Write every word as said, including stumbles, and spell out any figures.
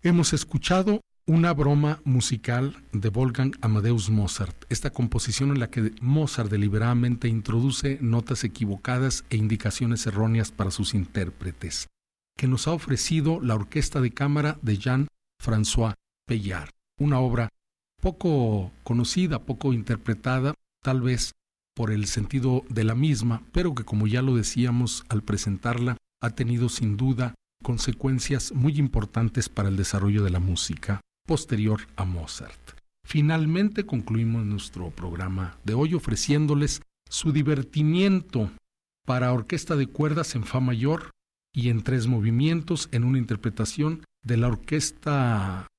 Hemos escuchado una broma musical de Wolfgang Amadeus Mozart, esta composición en la que Mozart deliberadamente introduce notas equivocadas e indicaciones erróneas para sus intérpretes, que nos ha ofrecido la Orquesta de Cámara de Jean-François Pellard, una obra poco conocida, poco interpretada, tal vez por el sentido de la misma, pero que, como ya lo decíamos al presentarla, ha tenido sin duda consecuencias muy importantes para el desarrollo de la música posterior a Mozart. Finalmente concluimos nuestro programa de hoy ofreciéndoles su divertimiento para orquesta de cuerdas en fa mayor y en tres movimientos en una interpretación de la Orquesta